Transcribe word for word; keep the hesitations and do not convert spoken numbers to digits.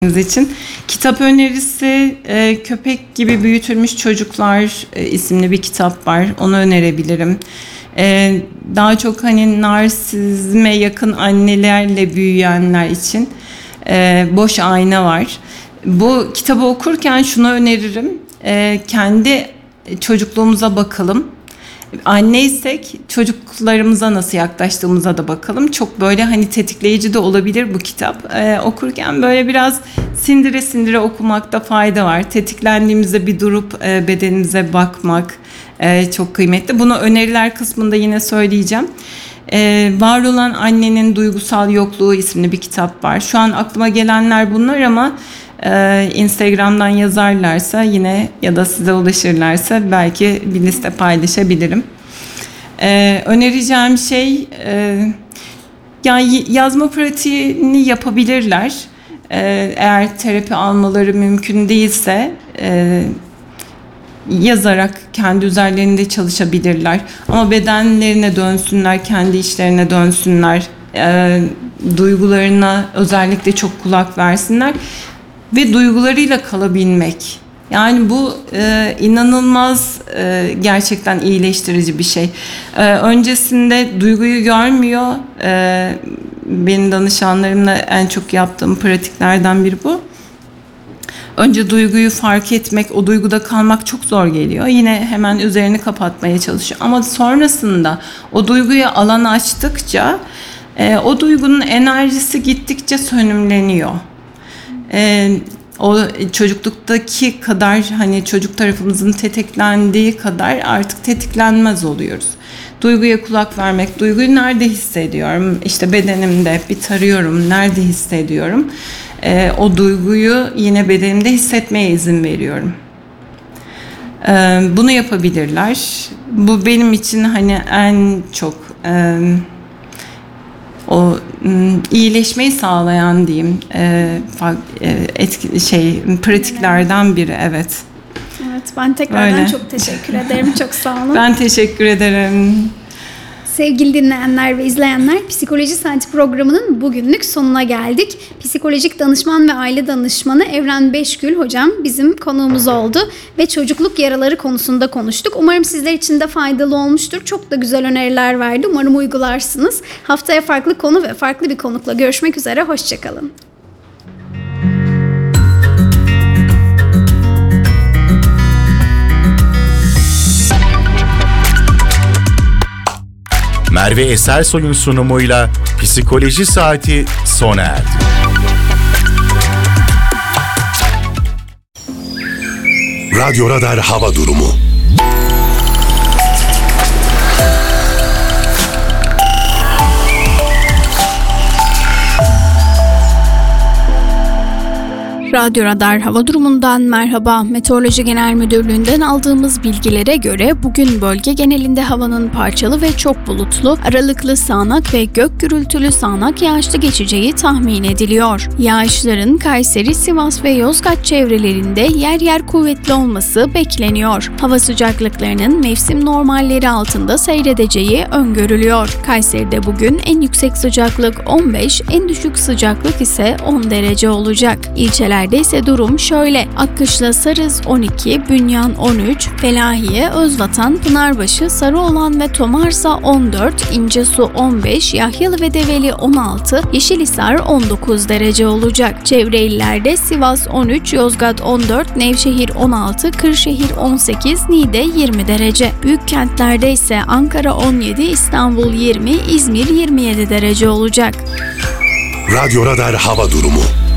için. Kitap önerisi e, Köpek Gibi Büyütülmüş Çocuklar e, isimli bir kitap var. Onu önerebilirim. E, daha çok hani narsizme yakın annelerle büyüyenler için e, Boş Ayna var. Bu kitabı okurken şunu öneririm. E, kendi çocukluğumuza bakalım. Anneysek çocuklarımıza nasıl yaklaştığımıza da bakalım. Çok böyle hani tetikleyici de olabilir bu kitap. Ee, okurken böyle biraz sindire sindire okumakta fayda var. Tetiklendiğimizde bir durup e, bedenimize bakmak e, çok kıymetli. Bunu öneriler kısmında yine söyleyeceğim. Ee, Var Olan Annenin Duygusal Yokluğu isimli bir kitap var. Şu an aklıma gelenler bunlar ama Ee, Instagram'dan yazarlarsa yine ya da size ulaşırlarsa belki bir liste paylaşabilirim. Ee, önereceğim şey e, yani yazma pratiğini yapabilirler. Ee, eğer terapi almaları mümkün değilse e, yazarak kendi üzerlerinde çalışabilirler. Ama bedenlerine dönsünler, kendi işlerine dönsünler, e, duygularına özellikle çok kulak versinler. Ve duygularıyla kalabilmek. Yani bu e, inanılmaz e, gerçekten iyileştirici bir şey. E, öncesinde duyguyu görmüyor. E, benim danışanlarımla en çok yaptığım pratiklerden biri bu. Önce duyguyu fark etmek, o duyguda kalmak çok zor geliyor. Yine hemen üzerini kapatmaya çalışıyor. Ama sonrasında o duyguya alan açtıkça e, o duygunun enerjisi gittikçe sönümleniyor. Ee, o çocukluktaki kadar hani çocuk tarafımızın tetiklendiği kadar artık tetiklenmez oluyoruz. Duyguya kulak vermek, duyguyu nerede hissediyorum? İşte bedenimde bir tarıyorum, nerede hissediyorum? Ee, o duyguyu yine bedenimde hissetmeye izin veriyorum. Ee, bunu yapabilirler. Bu benim için hani en çok e, o iyileşmeyi sağlayan diyeyim e, etki, şey pratiklerden biri, evet. Evet, ben tekrardan Öyle. Çok teşekkür ederim. Çok sağ olun. Ben teşekkür ederim. Sevgili dinleyenler ve izleyenler, Psikoloji Saati programının bugünlük sonuna geldik. Psikolojik danışman ve aile danışmanı Evren Beşgül hocam bizim konuğumuz oldu ve çocukluk yaraları konusunda konuştuk. Umarım sizler için de faydalı olmuştur. Çok da güzel öneriler verdi. Umarım uygularsınız. Haftaya farklı konu ve farklı bir konukla görüşmek üzere. Hoşçakalın. Merve Esersoy'un sunumuyla Psikoloji Saati sona erdi. Radyo Radar Hava Durumu. Radyo Radar hava durumundan merhaba. Meteoroloji Genel Müdürlüğü'nden aldığımız bilgilere göre bugün bölge genelinde havanın parçalı ve çok bulutlu, aralıklı sağanak ve gök gürültülü sağanak yağışlı geçeceği tahmin ediliyor. Yağışların Kayseri, Sivas ve Yozgat çevrelerinde yer yer kuvvetli olması bekleniyor. Hava sıcaklıklarının mevsim normalleri altında seyredeceği öngörülüyor. Kayseri'de bugün en yüksek sıcaklık on beş, en düşük sıcaklık ise on derece olacak. İlçeler ise durum şöyle: Akkışla Sarız on iki, Bünyan on üç, Felahiye, Özvatan, Pınarbaşı, Sarıoğlan ve Tomarza on dört, İncesu on beş, Yahyalı ve Develi on altı, Yeşilhisar on dokuz derece olacak. Çevre illerde Sivas on üç, Yozgat on dört, Nevşehir on altı, Kırşehir on sekiz, Niğde yirmi derece. Büyük kentlerde ise Ankara on yedi, İstanbul yirmi, İzmir yirmi yedi derece olacak. Radyo Radar Hava Durumu.